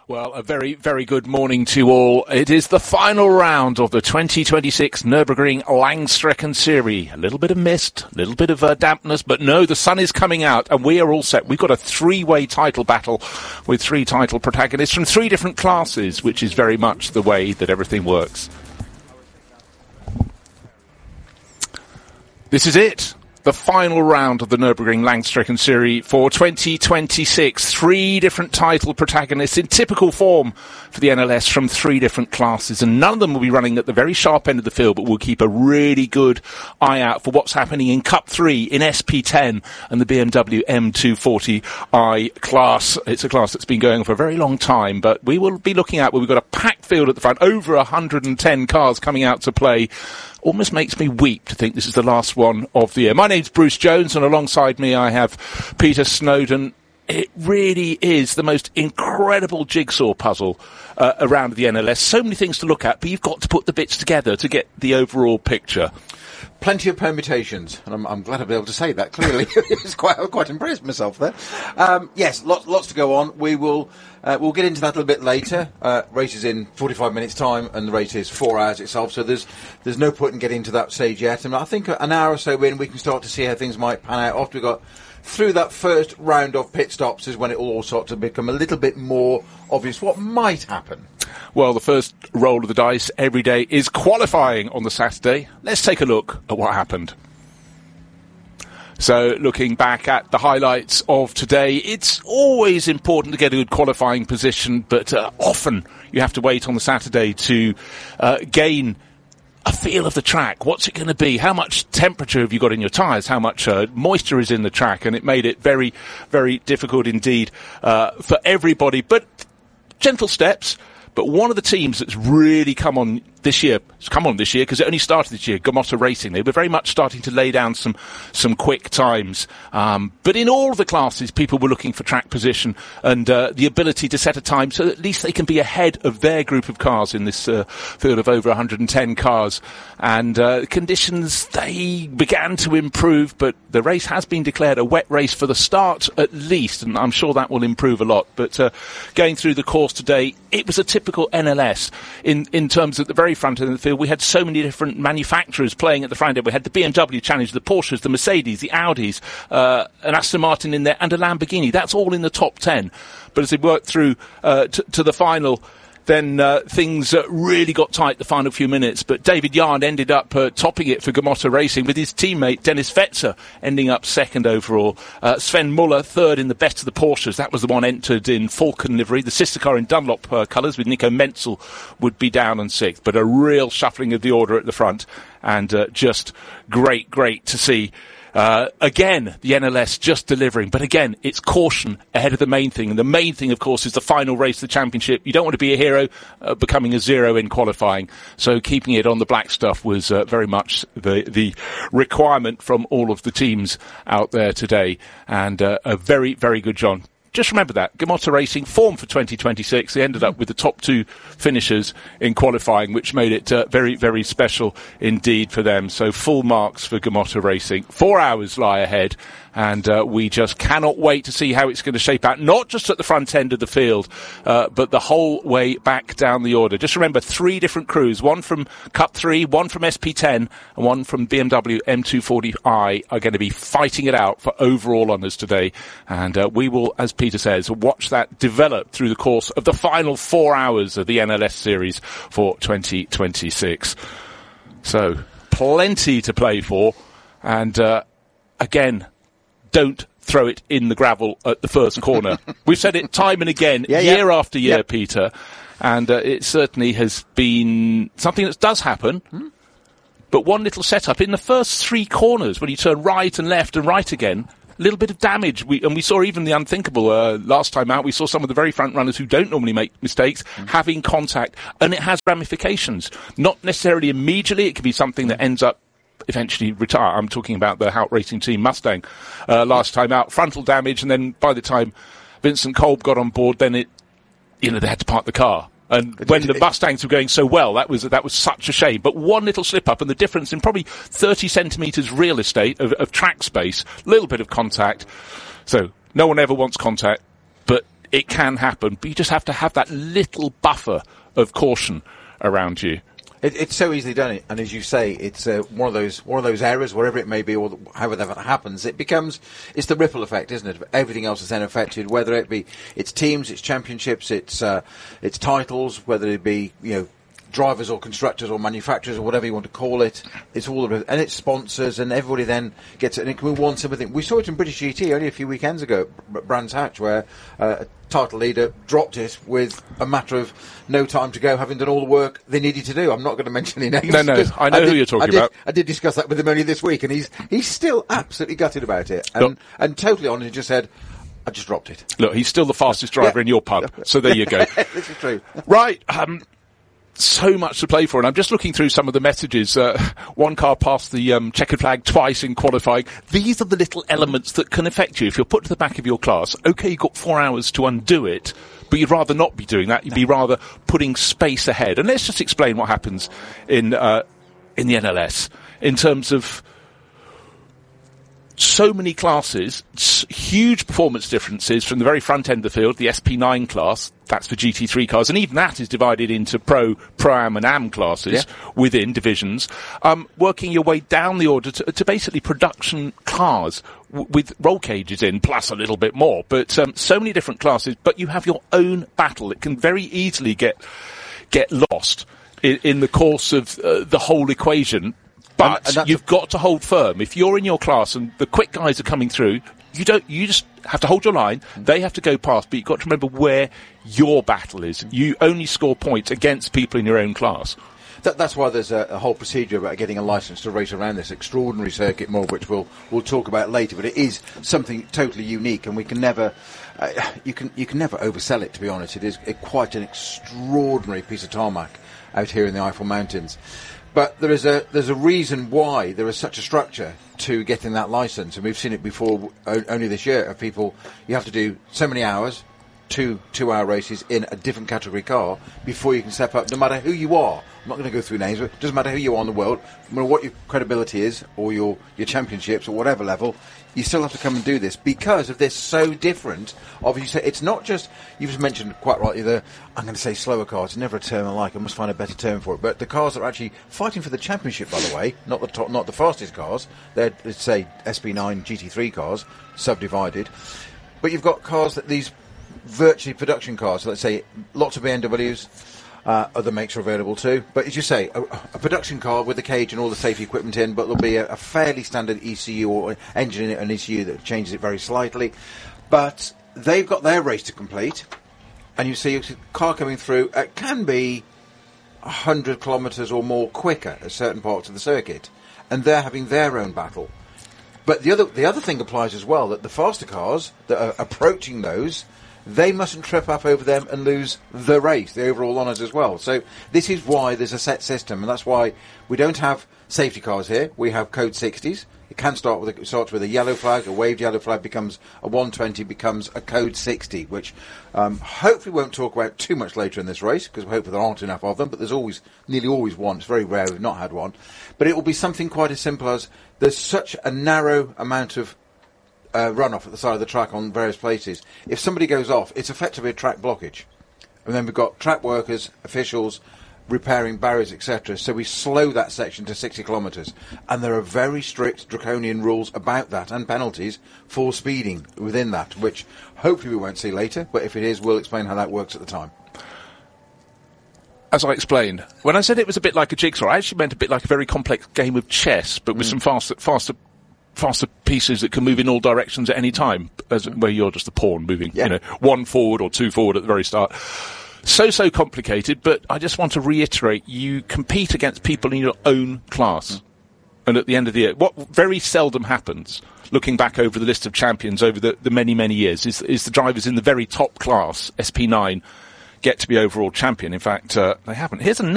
Well, a very, very good morning to you all. It is the final round of the 2026 Nürburgring Langstrecken Series. A little bit of mist, a little bit of dampness, but no, the sun is coming out and we are all set. We've got a three-way title battle with three title protagonists from three different classes, which is very much the way that everything works. This is it. The final round of the Nürburgring Langstrecken Series for 2026. Three different title protagonists in typical form for the NLS from three different classes, and none of them will be running at the very sharp end of the field, but we'll keep a really good eye out for what's happening in Cup 3 in SP10 and the BMW M240i class. It's a class that's been going for a very long time, but we will be looking at where we've got a packed field at the front, over 110 cars coming out to play. Almost makes me weep to think this is the last one of the year. My name's Bruce Jones, and alongside me I have Peter Snowden. It really is the most incredible jigsaw puzzle around the NLS. So many things to look at, but you've got to put the bits together to get the overall picture. Plenty of permutations, and I'm glad I've been able to say that clearly. I'm quite impressed myself there. Yes, lots to go on. We'll get into that a little bit later. Race is in 45 minutes' time, and the race is 4 hours itself, so there's no point in getting to that stage yet. And I think an hour or so in, we can start to see how things might pan out after we got through that first round of pit stops, is when it will all start to become a little bit more obvious what might happen. Well, the first roll of the dice every day is qualifying on the Saturday. Let's take a look at what happened. So, looking back at the highlights of today, it's always important to get a good qualifying position, but often you have to wait on the Saturday to gain a feel of the track. What's it going to be? How much temperature have you got in your tyres? How much moisture is in the track? And it made it very, very difficult indeed for everybody. But gentle steps. But one of the teams that's really come on this year because it only started this year, Gamotta Racing. They were very much starting to lay down some quick times. But in all of the classes, people were looking for track position and the ability to set a time so at least they can be ahead of their group of cars in this field of over 110 cars. And conditions, they began to improve, but the race has been declared a wet race for the start at least, and I'm sure that will improve a lot. But going through the course today, it was a typical NLS in terms of the very front end of the field. We had so many different manufacturers playing at the front end. We had the BMW Challenge, the Porsches, the Mercedes, the Audis, an Aston Martin in there, and a Lamborghini. That's all in the top 10. But as they worked through to the final, then things really got tight the final few minutes. But David Yarn ended up topping it for Gamotta Racing, with his teammate Dennis Fetzer ending up second overall. Sven Muller third in the best of the Porsches. That was the one entered in Falcon livery. The sister car in Dunlop colours, with Nico Menzel, would be down on sixth. But a real shuffling of the order at the front, and just great to see. Again, the NLS just delivering. But again, it's caution ahead of the main thing. And the main thing, of course, is the final race of the championship. You don't want to be a hero becoming a zero in qualifying. So keeping it on the black stuff was very much the requirement from all of the teams out there today. And a very, very good job. Just remember that. Gamotta Racing formed for 2026. They ended up with the top two finishers in qualifying, which made it very, very special indeed for them. So full marks for Gamotta Racing. 4 hours lie ahead, and we just cannot wait to see how it's going to shape out, not just at the front end of the field, but the whole way back down the order. Just remember, three different crews, one from Cup 3, one from SP10, and one from BMW M240i are going to be fighting it out for overall honours today. And we will, as Peter says, watch that develop through the course of the final 4 hours of the NLS series for 2026. So, plenty to play for. And, again, don't throw it in the gravel at the first corner. We've said it time and again, year after year, Peter. And it certainly has been something that does happen. But one little setup in the first three corners, when you turn right and left and right again, a little bit of damage. We saw even the unthinkable last time out. We saw some of the very front runners who don't normally make mistakes having contact, and it has ramifications. Not necessarily immediately. It could be something that ends up eventually retire. I'm talking about the Hout Racing Team Mustang last time out. Frontal damage, and then by the time Vincent Kolb got on board, then they had to park the car. And when the Mustangs were going so well, that was such a shame. But one little slip up, and the difference in probably 30 centimetres real estate of track space, a little bit of contact. So no one ever wants contact, but it can happen, but you just have to have that little buffer of caution around you. It's so easily done, and as you say, it's one of those errors, wherever it may be, or however that happens. It's the ripple effect, isn't it? Everything else is then affected, whether it be its teams, its championships, its titles, whether it be drivers or constructors or manufacturers or whatever you want to call it. It's all of it, and it's sponsors, and everybody then gets it, and it can want something. We saw it in British GT only a few weekends ago at Brands Hatch, where a title leader dropped it with a matter of no time to go, having done all the work they needed to do. I'm not going to mention any names. No, I know who you're talking about. I did discuss that with him only this week, and he's still absolutely gutted about it, and totally honest. He just said, I just dropped it. Look, he's still the fastest driver in your pub, so there you go. This is true. Right, so much to play for, and I'm just looking through some of the messages. One car passed the checkered flag twice in qualifying. These are the little elements that can affect you. If you're put to the back of your class, okay, you've got 4 hours to undo it, but you'd rather not be doing that. You'd be rather putting space ahead. And let's just explain what happens in the NLS in terms of so many classes, huge performance differences from the very front end of the field, the SP9 class, that's for GT3 cars, and even that is divided into Pro-Am and Am classes within divisions, working your way down the order to basically production cars with roll cages in, plus a little bit more. But so many different classes, but you have your own battle. It can very easily get lost in the course of the whole equation. But and you've got to hold firm. If you're in your class and the quick guys are coming through, you just have to hold your line. They have to go past, but you've got to remember where your battle is. You only score points against people in your own class. That's why there's a whole procedure about getting a license to race around this extraordinary circuit, more of which we'll talk about later. But it is something totally unique, and we can never, you can never oversell it. To be honest, it is quite an extraordinary piece of tarmac out here in the Eifel Mountains. But there's a reason why there is such a structure to getting that license, and we've seen it before only this year. Of people, you have to do so many hours, 2-hour races in a different category car before you can step up. No matter who you are, I'm not going to go through names, but it doesn't matter who you are in the world, no matter what your credibility is or your championships or whatever level. You still have to come and do this because of this so different. Obviously, it's not just, you've mentioned quite rightly I'm going to say slower cars. It's never a term I like. I must find a better term for it. But the cars that are actually fighting for the championship, by the way, not the fastest cars. They're, let's say, SP9 GT3 cars, subdivided. But you've got cars that these virtually production cars. So let's say lots of BMWs. Other makes are available too. But as you say, a production car with the cage and all the safety equipment in, but there'll be a fairly standard ECU or engine in it, an ECU that changes it very slightly. But they've got their race to complete, and you see a car coming through. It can be 100 kilometres or more quicker at certain parts of the circuit, and they're having their own battle. But the other thing applies as well, that the faster cars that are approaching those, they mustn't trip up over them and lose the race, the overall honours as well. So this is why there's a set system, and that's why we don't have safety cars here. We have code 60s. It can starts with a yellow flag. A waved yellow flag becomes a 120, becomes a code 60, which hopefully won't talk about too much later in this race, because we hope there aren't enough of them, but there's nearly always one. It's very rare we've not had one. But it will be something quite as simple as there's such a narrow amount of runoff at the side of the track on various places. If somebody goes off, it's effectively a track blockage. And then we've got track workers, officials, repairing barriers, etc. So we slow that section to 60 kilometres. And there are very strict draconian rules about that and penalties for speeding within that, which hopefully we won't see later. But if it is, we'll explain how that works at the time. As I explained, when I said it was a bit like a jigsaw, I actually meant a bit like a very complex game of chess, but with some faster pieces that can move in all directions at any time, where you're just a pawn moving, one forward or two forward at the very start. So complicated, but I just want to reiterate, you compete against people in your own class. And at the end of the year, what very seldom happens, looking back over the list of champions over the many years, is the drivers in the very top class, SP9, get to be overall champion. In fact, they haven't. Here's another